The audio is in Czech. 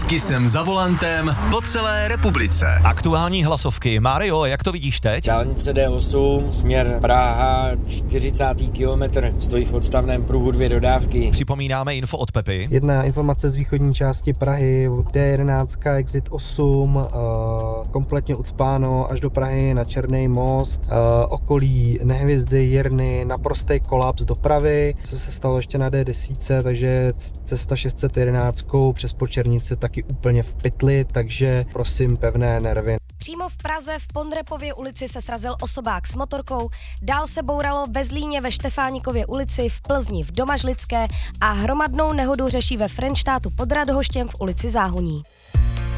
Taky jsem za volantem po celé republice. Aktuální hlasovky. Mário, jak to vidíš teď? Dálnice D8, směr Praha, 40. kilometr, stojí v odstavném pruhu 2 dodávky. Připomínáme info od Pepy. Jedna informace z východní části Prahy, D11, exit 8, kompletně ucpáno až do Prahy na Černý most, okolí Nehvězdy, Jirny, naprostý kolaps dopravy. Co se stalo ještě na D10, takže cesta 611 přes Počernice taky úplně v pytli, takže prosím pevné nervy. Přímo v Praze v Pondrepově ulici se srazil osobák s motorkou, dál se bouralo ve Zlíně ve Štefánikově ulici, v Plzni v Domažlické a hromadnou nehodu řeší ve Frenštátu pod Radhoštěm v ulici Záhoní.